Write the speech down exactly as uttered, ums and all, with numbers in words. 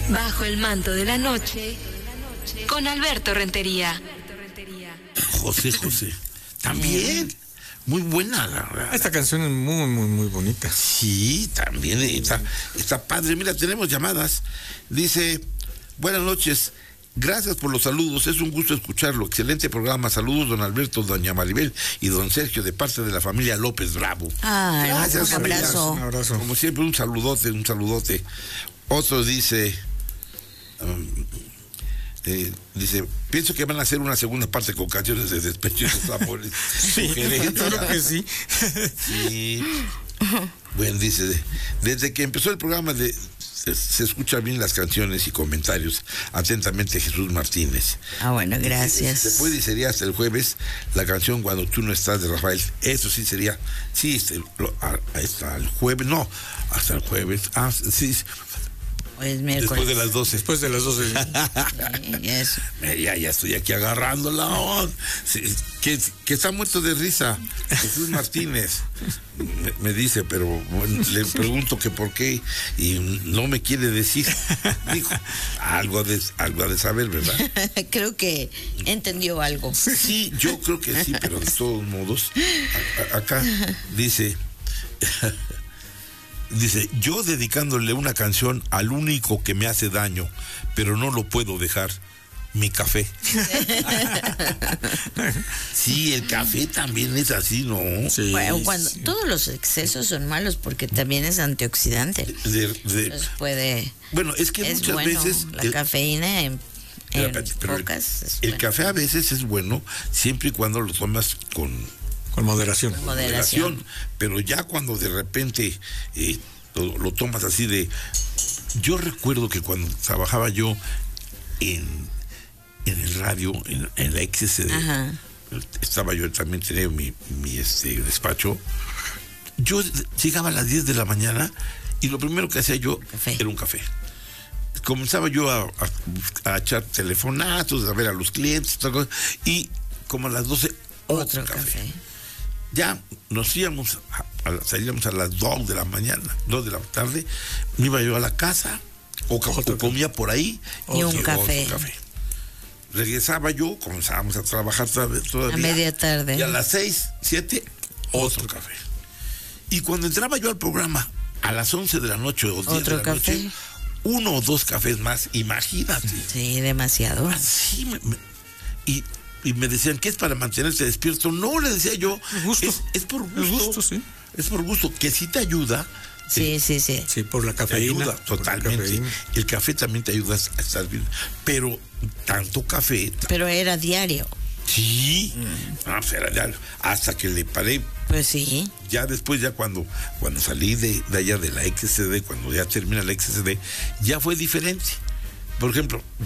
Bajo el manto de la noche, con Alberto Rentería. José José. También. Muy buena la verdad. Esta canción es muy, muy, muy bonita. Sí, también está, está padre. Mira, tenemos llamadas. Dice, buenas noches. Gracias por los saludos, es un gusto escucharlo. Excelente programa. Saludos, don Alberto, doña Maribel y don Sergio, de parte de la familia López Bravo. Ah, gracias, un abrazo. Un abrazo. Como siempre, un saludote, un saludote. Otro dice, um, eh, dice, pienso que van a hacer una segunda parte con canciones de despecho y desamores. Sí, claro que sí. Sí. Bueno, dice, desde que empezó el programa de se, se escucha bien las canciones y comentarios. Atentamente, Jesús Martínez. Ah, bueno, gracias. Se puede y sería hasta el jueves la canción Cuando tú no estás de Rafael. Eso sí sería, sí, este, lo, a, hasta el jueves, no, hasta el jueves. Ah, sí. Hoy es miércoles. Después de las doce. Después de las doce. Sí, eso. Ya, ya estoy aquí agarrando la onda. Sí, que, que está muerto de risa. Jesús Martínez me, me dice, pero bueno, le pregunto que por qué y no me quiere decir. Dijo, algo de, algo de saber, ¿verdad? Creo que entendió algo. Sí, yo creo que sí, pero de todos modos, a, a, acá dice... Dice, yo dedicándole una canción al único que me hace daño, pero no lo puedo dejar, mi café. Sí, el café también es así, ¿no? Sí, Bueno, cuando sí. todos los excesos son malos porque también es antioxidante. De, de, Entonces puede. bueno, es que Es muchas bueno, veces... la el, cafeína en, en pero, pero pocas. el, es el bueno. café a veces es bueno, siempre y cuando lo tomas con... Con moderación. Con moderación. moderación, pero ya cuando de repente eh, lo, lo tomas así de... Yo recuerdo que cuando trabajaba yo en, en el radio, en, en la X S D, Ajá. estaba yo también, tenía mi, mi este, despacho, yo llegaba a las diez de la mañana y lo primero que hacía yo Café. era un café. Comenzaba yo a, a, a echar telefonazos, a ver a los clientes, otra cosa, y como a las doce, Otro café. café. Ya nos íbamos, a, a, salíamos a las dos de la mañana, dos de la tarde, me iba yo a la casa, o, o comía por ahí, y un café. Otro café. Regresaba yo, comenzábamos a trabajar todavía. A media tarde. Y a las seis, siete, otro café. Y cuando entraba yo al programa, a las once de la noche o diez de la café. noche, uno o dos cafés más, imagínate. Sí, demasiado. Así me, me, y Y me decían, ¿qué es para mantenerse despierto? No, le decía yo, gusto. Es, es por gusto. Es gusto, sí. Es por gusto, que sí te ayuda. Sí, eh, sí, sí. Sí, por la te cafeína. ayuda totalmente. Cafeína. El café también te ayuda a estar bien. Pero tanto café. Pero era diario. Sí. Mm. No, pues era ya, hasta que le paré. Pues sí. Ya después, ya cuando, cuando salí de, de allá de la X S D, cuando ya termina la X S D, ya fue diferente. Por ejemplo,